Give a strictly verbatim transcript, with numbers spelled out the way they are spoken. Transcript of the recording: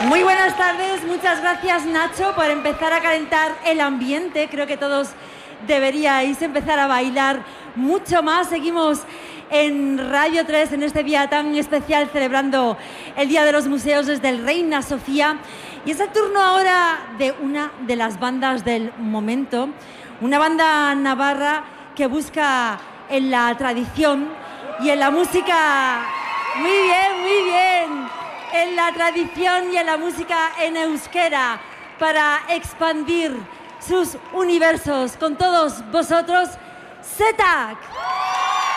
Muy buenas tardes, muchas gracias Nacho por empezar a calentar el ambiente. Creo que todos deberíais empezar a bailar mucho más. Seguimos en Radio tres en este día tan especial celebrando el Día de los Museos desde el Reina Sofía. Y es el turno ahora de una de las bandas del momento, una banda navarra que busca en la tradición y en la música, muy bien, muy bien, en la tradición y en la música en euskera para expandir sus universos. Con todos vosotros, Zetak.